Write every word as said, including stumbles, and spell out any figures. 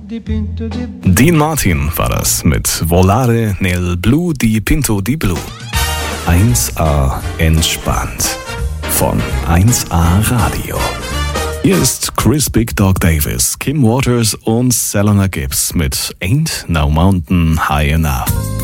Dean Martin war das mit Volare nel blu di Pinto di Blu. eins a entspannt von eins a Radio. Hier ist Chris Big Dog Davis, Kim Waters und Selena Gibbs mit Ain't No Mountain High Enough.